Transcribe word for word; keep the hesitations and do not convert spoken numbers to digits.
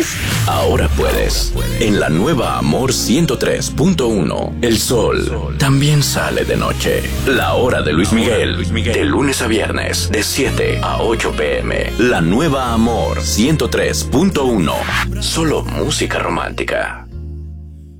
Ahora puedes. En la nueva Amor ciento tres punto uno, el sol también sale de noche. La hora de Luis Miguel, de lunes a viernes, de siete a ocho pm. La nueva Amor ciento tres punto uno. Solo música romántica.